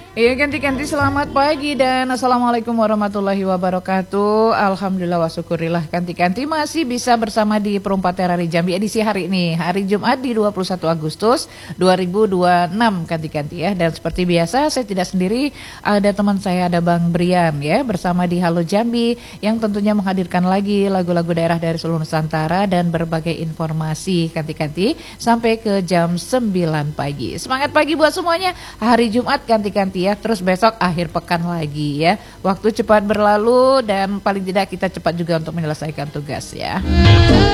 Iya, ganti-ganti selamat pagi dan Assalamualaikum warahmatullahi wabarakatuh. Alhamdulillah wa syukurillah, ganti-ganti masih bisa bersama di Perumpat Terari Jambi edisi hari ini, hari Jumat di 21 Agustus 2026, ganti-ganti ya. Dan seperti biasa saya tidak sendiri, ada teman saya, ada Bang Brian ya, bersama di Halo Jambi yang tentunya menghadirkan lagi lagu-lagu daerah dari seluruh Nusantara dan berbagai informasi ganti-ganti sampai ke jam 9 pagi. Semangat pagi buat semuanya, hari Jumat ganti-ganti ya, terus besok akhir pekan lagi ya. Waktu cepat berlalu dan paling tidak kita cepat juga untuk menyelesaikan tugas ya.